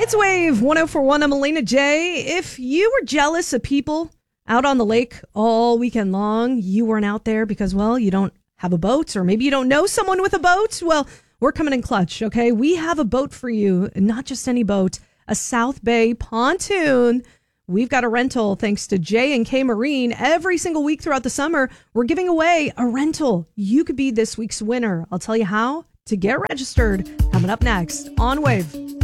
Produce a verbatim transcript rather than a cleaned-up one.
It's Wave one oh four one. I'm Elena J. If you were jealous of people out on the lake all weekend long, you weren't out there because, well, you don't have a boat, or maybe you don't know someone with a boat. Well, we're coming in clutch, okay? We have a boat for you, not just any boat, a South Bay pontoon. We've got a rental thanks to J and K Marine. Every single week throughout the summer, we're giving away a rental. You could be this week's winner. I'll tell you how to get registered coming up next on Wave.